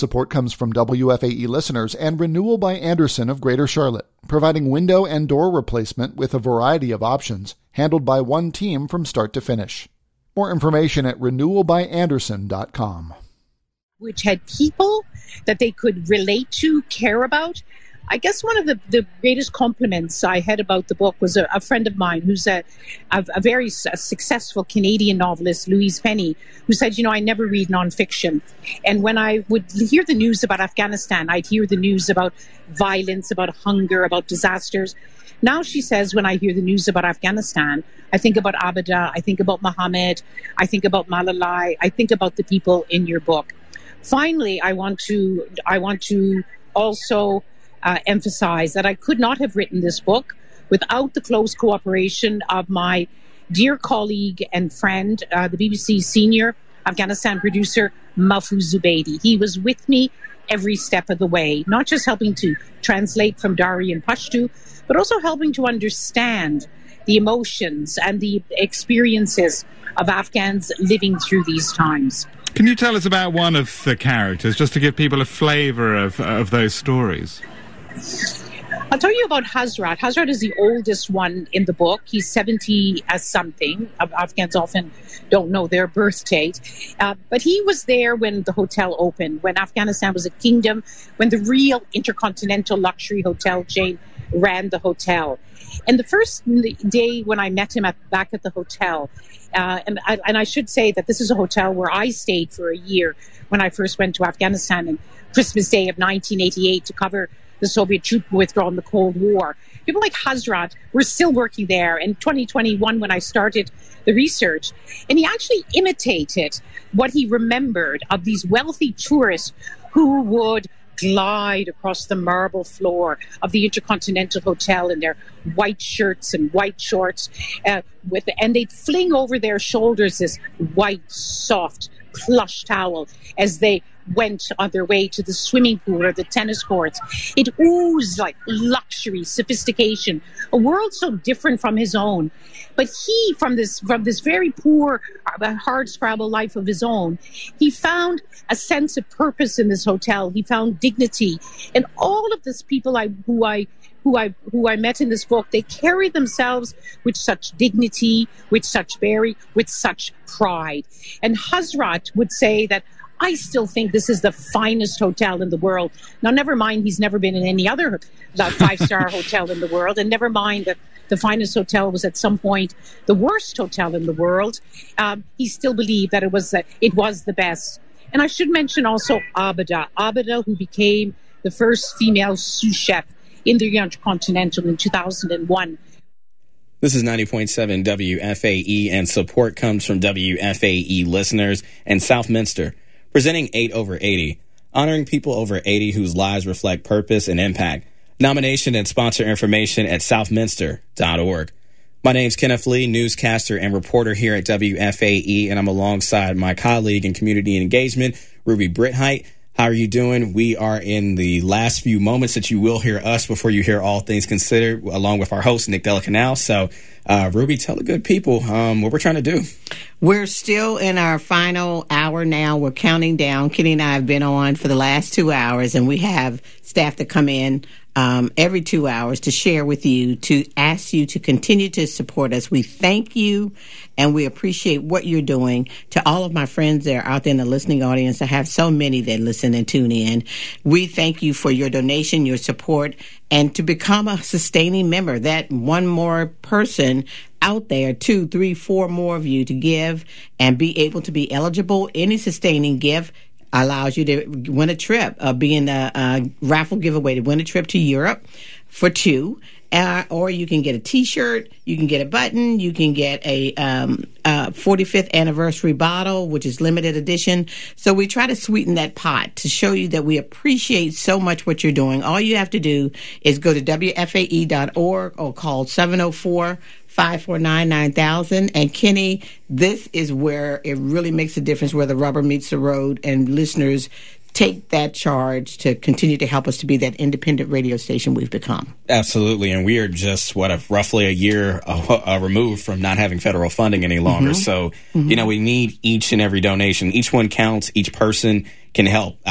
Support comes from WFAE listeners and Renewal by Andersen of Greater Charlotte, providing window and door replacement with a variety of options, handled by one team from start to finish. More information at renewalbyandersen.com. Which had people that they could relate to, care about. I guess one of the greatest compliments I had about the book was a friend of mine who's a very successful Canadian novelist, Louise Penny, who said, I never read nonfiction. And when I would hear the news about Afghanistan, I'd hear the news about violence, about hunger, about disasters. Now she says, when I hear the news about Afghanistan, I think about Abida, I think about Mohammed, I think about Malalai, I think about the people in your book. Finally, I want to also emphasize that I could not have written this book without the close cooperation of my dear colleague and friend, the BBC senior Afghanistan producer, Mahfouz Zubaydi. He was with me every step of the way, not just helping to translate from Dari and Pashto, but also helping to understand the emotions and the experiences of Afghans living through these times. Can you tell us about one of the characters, just to give people a flavour of those stories? I'll tell you about Hazrat. Hazrat is the oldest one in the book. He's 70 as something. Afghans often don't know their birth date. But he was there when the hotel opened, when Afghanistan was a kingdom, when the real intercontinental luxury hotel chain ran the hotel. And the first day when I met him back at the hotel, and I should say that this is a hotel where I stayed for a year when I first went to Afghanistan on Christmas Day of 1988 to cover the Soviet troop withdrawal in the Cold War. People like Hazrat were still working there in 2021 when I started the research. And he actually imitated what he remembered of these wealthy tourists who would glide across the marble floor of the Intercontinental Hotel in their white shirts and white shorts, and they'd fling over their shoulders this white, soft, plush towel as they went on their way to the swimming pool or the tennis courts. It oozed like luxury, sophistication, a world so different from his own. But he, from this very poor, hard scrabble life of his own, he found a sense of purpose in this hotel. He found dignity, and all of these people who I met in this book, they carry themselves with such dignity, with such pride. And Hazrat would say that, I still think this is the finest hotel in the world. Now, never mind, he's never been in any other five-star hotel in the world, and never mind that the finest hotel was at some point the worst hotel in the world. He still believed that it was the best. And I should mention also Abida, who became the first female sous chef in the Intercontinental in 2001. This is 90.7 WFAE, and support comes from WFAE listeners and Southminster, presenting 8 over 80, honoring people over 80 whose lives reflect purpose and impact. Nomination and sponsor information at southminster.org. My name's Kenneth Lee, newscaster and reporter here at WFAE, and I'm alongside my colleague in community engagement, Ruby Brittheight. How are you doing? We are in the last few moments that you will hear us before you hear All Things Considered, along with our host, Nick Delacanal. So, Ruby, tell the good people what we're trying to do. We're still in our final hour now. We're counting down. Kenny and I have been on for the last 2 hours, and we have staff that come in every 2 hours to share with you, to ask you to continue to support us. We thank you, and we appreciate what you're doing. To all of my friends that are out there in the listening audience, I have so many that listen and tune in. We thank you for your donation, your support, and to become a sustaining member. That one more person out there, 2, 3, 4 more of you to give and be able to be eligible. Any sustaining gift allows you to win a trip, being a raffle giveaway to win a trip to Europe for 2. Or you can get a T-shirt, you can get a button, you can get a 45th anniversary bottle, which is limited edition. So we try to sweeten that pot to show you that we appreciate so much what you're doing. All you have to do is go to WFAE.org or call 704-549-9000. And Kenny, this is where it really makes a difference, where the rubber meets the road, and listeners take that charge to continue to help us to be that independent radio station we've become. Absolutely. And we are just, roughly a year removed from not having federal funding any longer. Mm-hmm. So, we need each and every donation. Each one counts. Each person can help.